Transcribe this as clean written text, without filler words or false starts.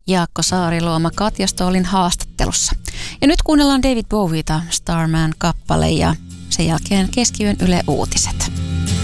Jaakko Saariluoma Katja Stolin haastattelussa. Ja nyt kuunnellaan David Bowieta Starman-kappale ja sen jälkeen keskiyön Yle Uutiset.